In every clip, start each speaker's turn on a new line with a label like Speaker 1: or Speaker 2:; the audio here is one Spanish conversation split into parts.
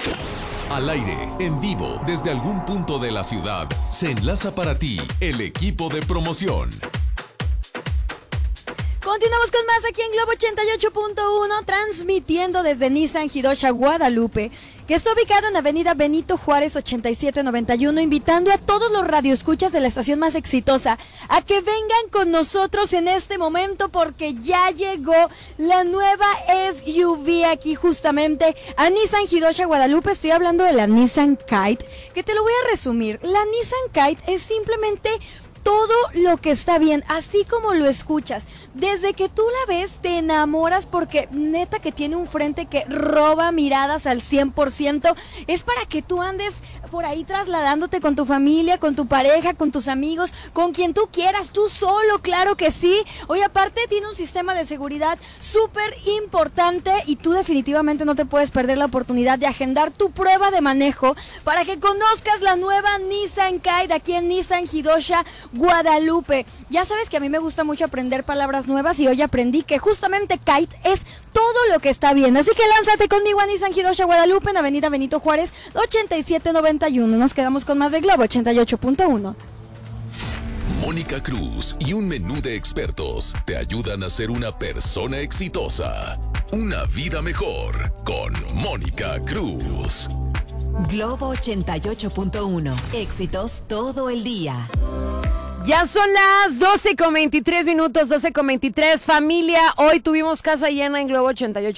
Speaker 1: Al aire, en vivo, desde algún punto de la ciudad, se enlaza para ti el equipo de promoción.
Speaker 2: Continuamos con más aquí en Globo 88.1, transmitiendo desde Nissan Hidosha, Guadalupe, que está ubicado en Avenida Benito Juárez 8791, invitando a todos los radioescuchas de la estación más exitosa a que vengan con nosotros en este momento, porque ya llegó la nueva SUV aquí justamente a Nissan Hidosha, Guadalupe. Estoy hablando de la Nissan Kite, que te lo voy a resumir. La Nissan Kite es simplemente todo lo que está bien, así como lo escuchas. Desde que tú la ves, te enamoras, porque neta que tiene un frente que roba miradas al 100%. Es para que tú andes por ahí trasladándote con tu familia, con tu pareja, con tus amigos, con quien tú quieras, tú solo, claro que sí. Oye, aparte tiene un sistema de seguridad súper importante y tú definitivamente no te puedes perder la oportunidad de agendar tu prueba de manejo para que conozcas la nueva Nissan Kite aquí en Nissan Hidosha, Guadalupe. Ya sabes que a mí me gusta mucho aprender palabras nuevas y hoy aprendí que justamente Kite es todo lo que está bien. Así que lánzate conmigo a Nissan Hidosha, Guadalupe, en Avenida Benito Juárez 8791. Nos quedamos con más de Globo 88.1.
Speaker 1: Mónica Cruz y un menú de expertos te ayudan a ser una persona exitosa. Una vida mejor con Mónica Cruz.
Speaker 3: Globo 88.1. Éxitos todo el día.
Speaker 4: Ya son las 12:23 minutos, 12:23. Familia, hoy tuvimos casa llena en Globo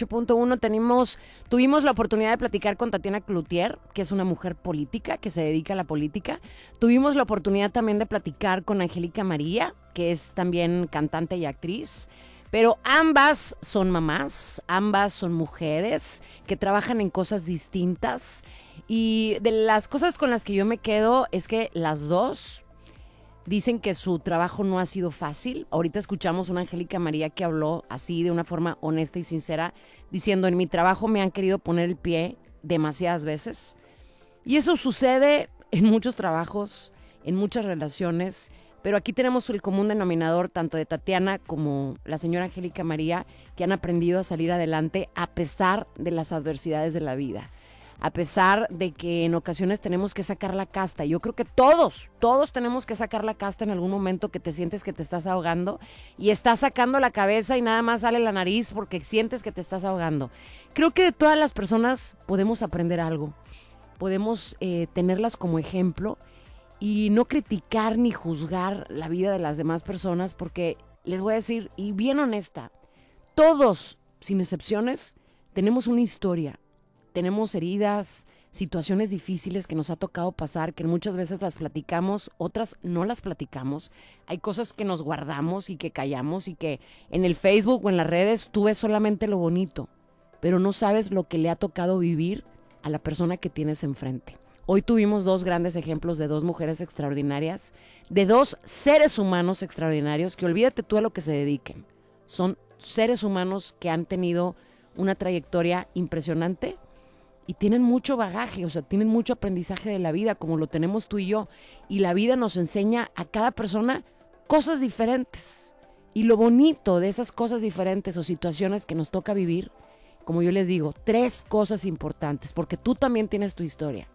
Speaker 4: 88.1. Tuvimos la oportunidad de platicar con Tatiana Cloutier, que es una mujer política, que se dedica a la política. Tuvimos la oportunidad también de platicar con Angélica María, que es también cantante y actriz. Pero ambas son mamás, ambas son mujeres que trabajan en cosas distintas. Y de las cosas con las que yo me quedo es que las dos dicen que su trabajo no ha sido fácil. Ahorita escuchamos una Angélica María que habló así de una forma honesta y sincera, diciendo: en mi trabajo me han querido poner el pie demasiadas veces. Y eso sucede en muchos trabajos, en muchas relaciones, pero aquí tenemos el común denominador tanto de Tatiana como la señora Angélica María, que han aprendido a salir adelante a pesar de las adversidades de la vida. A pesar de que en ocasiones tenemos que sacar la casta. Yo creo que todos tenemos que sacar la casta en algún momento que te sientes que te estás ahogando y estás sacando la cabeza y nada más sale la nariz porque sientes que te estás ahogando. Creo que de todas las personas podemos aprender algo. Podemos tenerlas como ejemplo y no criticar ni juzgar la vida de las demás personas, porque les voy a decir, y bien honesta, todos, sin excepciones, tenemos una historia. Tenemos heridas, situaciones difíciles que nos ha tocado pasar, que muchas veces las platicamos, otras no las platicamos. Hay cosas que nos guardamos y que callamos y que en el Facebook o en las redes tú ves solamente lo bonito, pero no sabes lo que le ha tocado vivir a la persona que tienes enfrente. Hoy tuvimos dos grandes ejemplos de dos mujeres extraordinarias, de dos seres humanos extraordinarios, que olvídate tú a lo que se dediquen. Son seres humanos que han tenido una trayectoria impresionante y tienen mucho bagaje, o sea, tienen mucho aprendizaje de la vida, como lo tenemos tú y yo. Y la vida nos enseña a cada persona cosas diferentes. Y lo bonito de esas cosas diferentes o situaciones que nos toca vivir, como yo les digo, 3 cosas importantes, porque tú también tienes tu historia.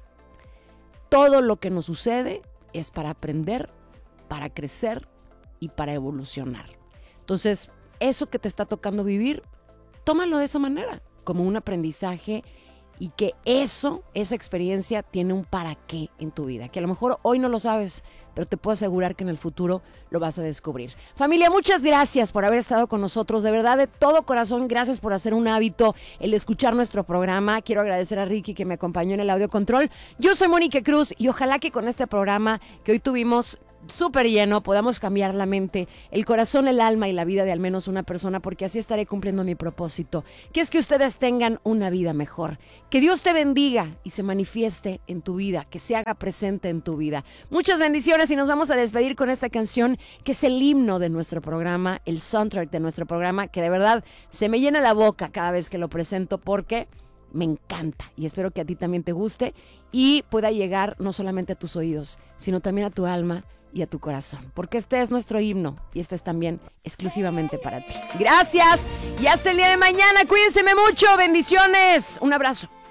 Speaker 4: Todo lo que nos sucede es para aprender, para crecer y para evolucionar. Entonces, eso que te está tocando vivir, tómalo de esa manera, como un aprendizaje, y que esa experiencia tiene un para qué en tu vida, que a lo mejor hoy no lo sabes, pero te puedo asegurar que en el futuro lo vas a descubrir. Familia, muchas gracias por haber estado con nosotros, de verdad, de todo corazón, gracias por hacer un hábito el escuchar nuestro programa. Quiero agradecer a Ricky que me acompañó en el audio control. Yo soy Mónica Cruz y ojalá que con este programa que hoy tuvimos súper lleno, podamos cambiar la mente, el corazón, el alma y la vida de al menos una persona, porque así estaré cumpliendo mi propósito, que es que ustedes tengan una vida mejor. Que Dios te bendiga y se manifieste en tu vida, que se haga presente en tu vida. Muchas bendiciones y nos vamos a despedir con esta canción que es el himno de nuestro programa, el soundtrack de nuestro programa, que de verdad se me llena la boca cada vez que lo presento porque me encanta y espero que a ti también te guste y pueda llegar no solamente a tus oídos, sino también a tu alma y a tu corazón, porque este es nuestro himno y este es también exclusivamente para ti. Gracias y hasta el día de mañana, cuídense mucho, bendiciones, un abrazo.